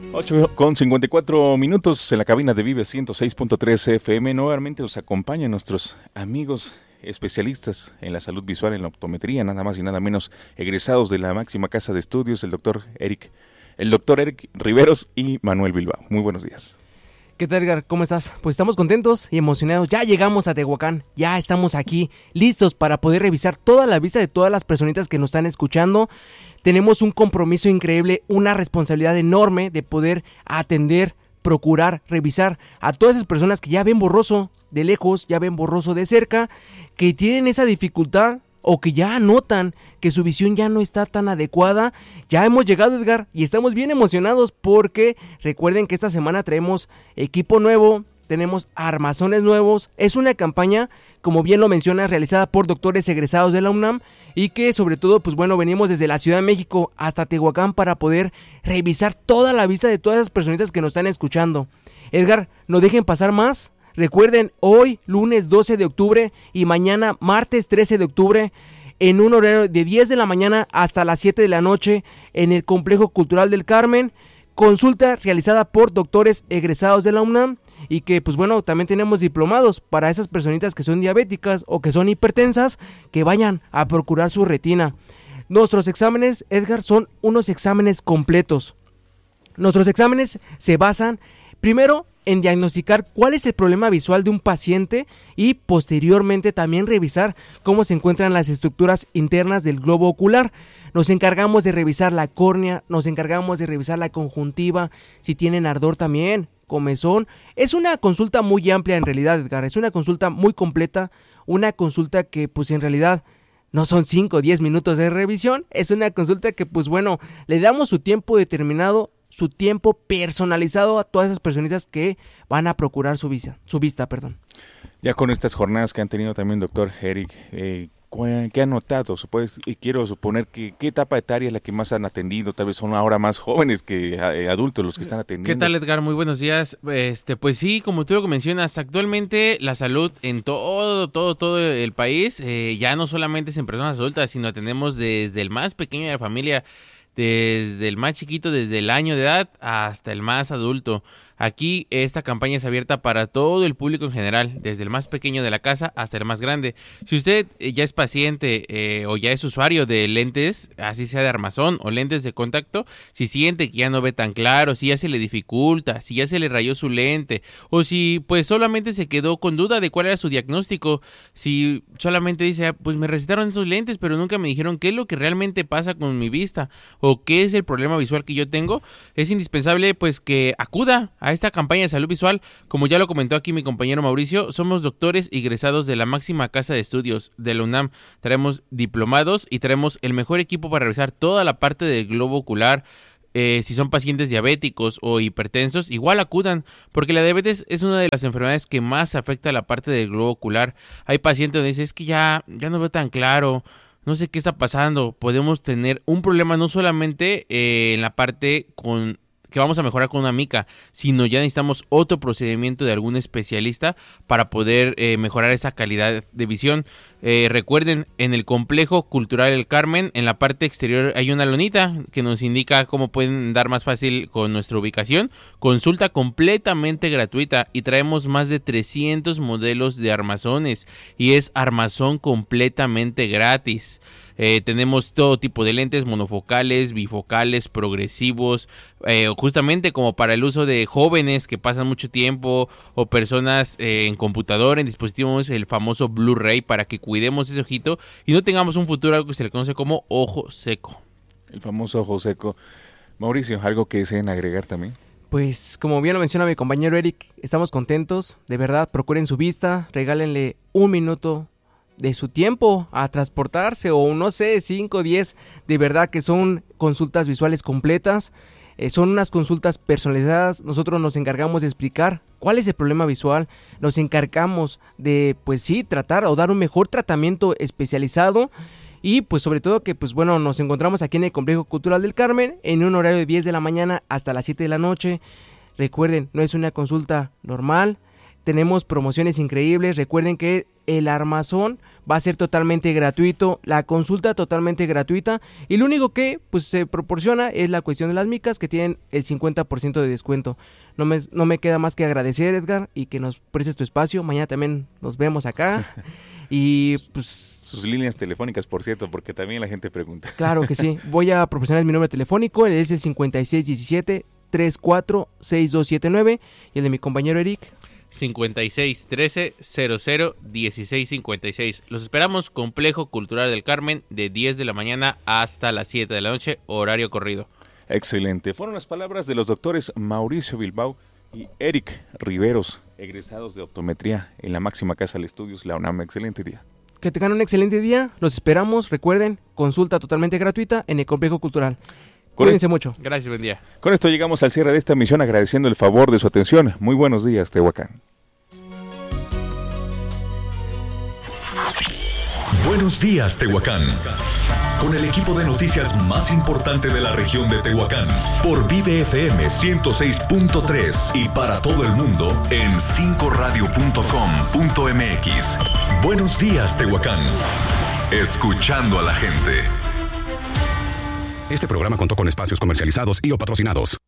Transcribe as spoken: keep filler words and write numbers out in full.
ocho con cincuenta y cuatro minutos en la cabina de Vive ciento seis punto tres F M. Nuevamente nos acompañan nuestros amigos especialistas en la salud visual, en la optometría, nada más y nada menos, egresados de la máxima casa de estudios, el doctor Eric, el doctor Eric Riveros y Manuel Bilbao. Muy buenos días. ¿Qué tal, Edgar? ¿Cómo estás? Pues estamos contentos y emocionados. Ya llegamos a Tehuacán, ya estamos aquí, listos para poder revisar toda la vista de todas las personitas que nos están escuchando. Tenemos un compromiso increíble, una responsabilidad enorme de poder atender, procurar, revisar a todas esas personas que ya ven borroso de lejos, ya ven borroso de cerca, que tienen esa dificultad o que ya notan que su visión ya no está tan adecuada. Ya hemos llegado, Edgar, y estamos bien emocionados porque recuerden que esta semana traemos equipo nuevo, tenemos armazones nuevos. Es una campaña, como bien lo menciona, realizada por doctores egresados de la UNAM y que sobre todo, pues bueno, venimos desde la Ciudad de México hasta Tehuacán para poder revisar toda la vista de todas esas personitas que nos están escuchando. Edgar, no dejen pasar más. Recuerden, hoy lunes doce de octubre y mañana martes trece de octubre en un horario de diez de la mañana hasta las siete de la noche en el Complejo Cultural del Carmen, consulta realizada por doctores egresados de la UNAM y que pues bueno, también tenemos diplomados para esas personitas que son diabéticas o que son hipertensas, que vayan a procurar su retina. Nuestros exámenes, Edgar, son unos exámenes completos. Nuestros exámenes se basan primero en diagnosticar cuál es el problema visual de un paciente y posteriormente también revisar cómo se encuentran las estructuras internas del globo ocular. Nos encargamos de revisar la córnea, nos encargamos de revisar la conjuntiva, si tienen ardor también, comezón. Es una consulta muy amplia en realidad, Edgar, es una consulta muy completa, una consulta que pues en realidad no son cinco o diez minutos de revisión, es una consulta que pues bueno, le damos su tiempo determinado, su tiempo personalizado a todas esas personitas que van a procurar su vista, su vista, perdón. Ya con estas jornadas que han tenido también, doctor Eric, eh, ¿qué han notado? Pues, y quiero suponer que qué etapa etaria es la que más han atendido, tal vez son ahora más jóvenes que eh, adultos los que están atendiendo. ¿Qué tal, Edgar? Muy buenos días. Este, pues sí, como tú lo mencionas, actualmente la salud en todo, todo, todo el país, eh, ya no solamente es en personas adultas, sino atendemos desde el más pequeño de la familia, desde el más chiquito, desde el año de edad hasta el más adulto. Aquí esta campaña es abierta para todo el público en general, desde el más pequeño de la casa hasta el más grande. Si usted ya es paciente eh, o ya es usuario de lentes, así sea de armazón o lentes de contacto, si siente que ya no ve tan claro, si ya se le dificulta, si ya se le rayó su lente, o si pues solamente se quedó con duda de cuál era su diagnóstico, si solamente dice, ah, pues me recetaron esos lentes, pero nunca me dijeron qué es lo que realmente pasa con mi vista, o qué es el problema visual que yo tengo, es indispensable pues que acuda a esta campaña de salud visual. Como ya lo comentó aquí mi compañero Mauricio, somos doctores egresados de la máxima casa de estudios de la UNAM. Traemos diplomados y traemos el mejor equipo para revisar toda la parte del globo ocular. Eh, si son pacientes diabéticos o hipertensos, igual acudan, porque la diabetes es una de las enfermedades que más afecta a la parte del globo ocular. Hay pacientes donde dicen, es que ya, ya no veo tan claro, no sé qué está pasando. Podemos tener un problema no solamente eh, en la parte con que vamos a mejorar con una mica, sino ya necesitamos otro procedimiento de algún especialista para poder eh, mejorar esa calidad de visión. Eh, recuerden, en el Complejo Cultural del Carmen, en la parte exterior hay una lonita que nos indica cómo pueden dar más fácil con nuestra ubicación. Consulta completamente gratuita y traemos más de trescientos modelos de armazones y es armazón completamente gratis. Eh, tenemos todo tipo de lentes, monofocales, bifocales, progresivos, eh, justamente como para el uso de jóvenes que pasan mucho tiempo o personas eh, en computadora, en dispositivos, el famoso Blu-ray, para que cuidemos ese ojito y no tengamos un futuro algo que se le conoce como ojo seco. El famoso ojo seco. Mauricio, ¿algo que deseen agregar también? Pues como bien lo menciona mi compañero Eric, estamos contentos, de verdad, procuren su vista, regálenle un minuto de su tiempo a transportarse o no sé, cinco, diez, de verdad que son consultas visuales completas, eh, son unas consultas personalizadas. Nosotros nos encargamos de explicar cuál es el problema visual, nos encargamos de pues sí, tratar o dar un mejor tratamiento especializado y pues sobre todo que pues bueno, nos encontramos aquí en el Complejo Cultural del Carmen en un horario de diez de la mañana hasta las siete de la noche. Recuerden, no es una consulta normal, tenemos promociones increíbles. Recuerden que el armazón va a ser totalmente gratuito, la consulta totalmente gratuita, y lo único que pues se proporciona es la cuestión de las micas, que tienen el cincuenta por ciento de descuento. No me, no me queda más que agradecer, Edgar, y que nos prestes tu espacio. Mañana también nos vemos acá. Y pues... Sus líneas telefónicas, por cierto, porque también la gente pregunta. Claro que sí. Voy a proporcionar mi número telefónico, es el cincuenta y seis diecisiete, treinta y cuatro, sesenta y dos setenta y nueve, y el de mi compañero Eric. cincuenta y seis trece, cero cero, dieciséis cincuenta y seis. Los esperamos, Complejo Cultural del Carmen, de diez de la mañana hasta las siete de la noche, horario corrido. Excelente. Fueron las palabras de los doctores Mauricio Bilbao y Eric Riveros, egresados de optometría en la máxima casa de estudios, la UNAM. Excelente día. Que tengan un excelente día. Los esperamos. Recuerden, consulta totalmente gratuita en el Complejo Cultural. Con Cuídense est- mucho. Gracias, buen día. Con esto llegamos al cierre de esta emisión, agradeciendo el favor de su atención. Muy buenos días, Tehuacán. Buenos días, Tehuacán. Con el equipo de noticias más importante de la región de Tehuacán, por Vive F M ciento seis punto tres y para todo el mundo en cinco radio punto com punto m x. Buenos días, Tehuacán. Escuchando a la gente. Este programa contó con espacios comercializados y o patrocinados.